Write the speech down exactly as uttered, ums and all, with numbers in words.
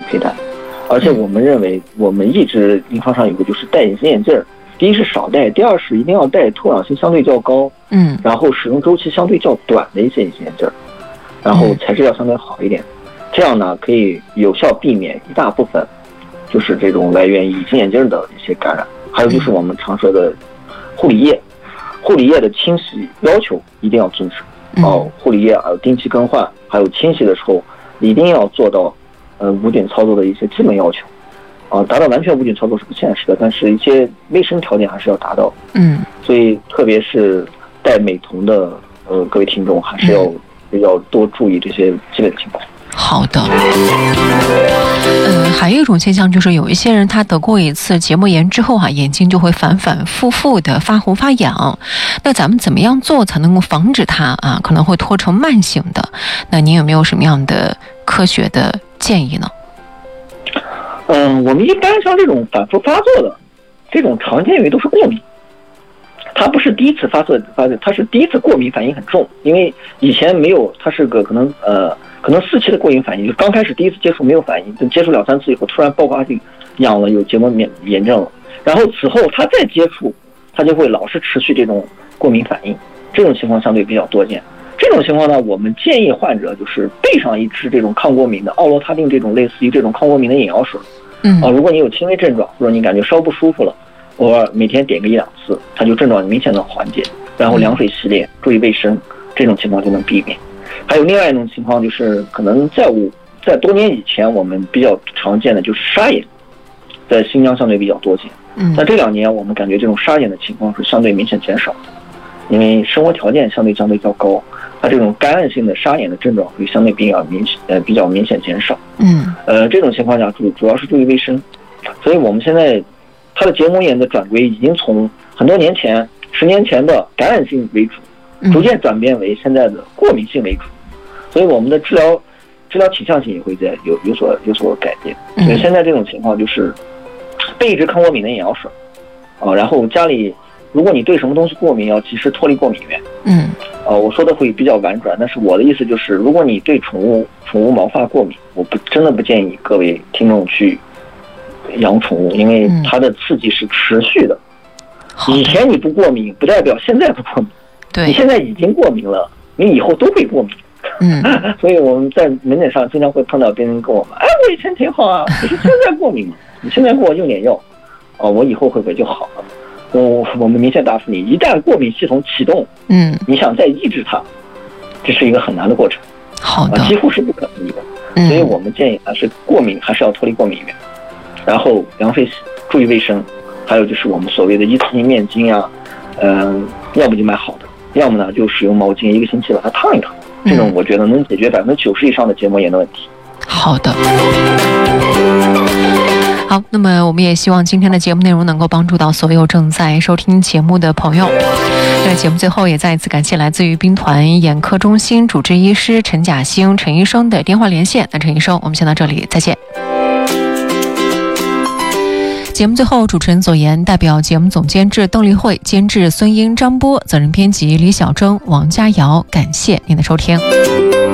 佩戴。而且我们认为，我们一直临床上有个就是戴隐形眼镜，第一是少戴，第二是一定要戴透氧性相对较高， 嗯， 然后使用周期相对较短的一些隐形眼镜，然后材质要相对好一点，这样呢可以有效避免一大部分就是这种来源于隐形眼镜的一些感染。还有就是我们常说的护理液，护理液的清洗要求一定要遵守哦，护理液还有定期更换，还有清洗的时候一定要做到呃无菌操作的一些基本要求。啊，达到完全无菌操作是不现实的，但是一些卫生条件还是要达到。嗯，所以特别是戴美瞳的呃各位听众，还是要、嗯、要多注意这些基本情况。 好的。呃，还有一种现象就是有一些人他得过一次结膜炎之后啊，眼睛就会反反复复的发红发痒。那咱们怎么样做才能够防止它啊可能会拖成慢性的？那您有没有什么样的科学的建议呢？ 嗯，我们一般像这种反复发作的，这种常见于都是过敏，它不是第一次发作发作，它是第一次过敏反应很重，因为以前没有，它是个可能呃可能四期的过敏反应，就刚开始第一次接触没有反应，等接触两三次以后突然爆发性痒了，有结膜炎症了，然后此后它再接触，它就会老是持续这种过敏反应，这种情况相对比较多见。这种情况呢，我们建议患者就是备上一支这种抗过敏的奥罗他定这种类似于这种抗过敏的眼药水。嗯啊，如果你有轻微症状，或者你感觉稍不舒服了，偶尔每天点个一两次，它就症状明显的缓解。然后凉水洗脸，注意卫生，这种情况就能避免。还有另外一种情况就是，可能在我在多年以前，我们比较常见的就是沙眼，在新疆相对比较多见。嗯，但这两年我们感觉这种沙眼的情况是相对明显减少的，因为生活条件相对相对较高。它这种干暗性的沙眼的症状会相对比较明显，呃，比较明显减少。嗯，呃，这种情况下主主要是注意卫生，所以我们现在它的结膜炎的转归已经从很多年前、十年前的感染性为主，逐渐转变为现在的过敏性为主，所以我们的治疗治疗倾向性也会在有有所有所改变。所以现在这种情况就是备一支抗过敏的眼药水，啊，然后家里如果你对什么东西过敏，要及时脱离过敏源。嗯。呃，我说的会比较婉转，但是我的意思就是，如果你对宠物宠物毛发过敏，我不真的不建议各位听众去养宠物，因为它的刺激是持续的。嗯、以前你不过敏，不代表现在不过敏。对，你现在已经过敏了，你以后都会过敏。嗯，所以我们在门诊上经常会碰到别人跟我们，哎，我以前挺好啊，你是现在过敏吗？你现在给我用点药，哦，我以后会不会就好了？我我们明确答复你，一旦过敏系统启动，嗯，你想再抑制它，这是一个很难的过程，好的，啊、几乎是不可能的。嗯、所以我们建议还是过敏还是要脱离过敏源，然后凉水洗，注意卫生，还有就是我们所谓的一次性面巾啊，嗯、呃，要么就买好的，要么呢就使用毛巾一个星期把它烫一烫，这种我觉得能解决百分之九十以上的结膜炎的问题。 好的。好，那么我们也希望今天的节目内容能够帮助到所有正在收听节目的朋友。在节目最后也再一次感谢来自于兵团眼科中心主治医师陈甲兴陈医生的电话连线。那陈医生，我们先到这里，再见。节目最后，主持人左岩代表节目总监制邓丽慧、监制孙英、张波、责任编辑李小征、王佳瑶，感谢您的收听。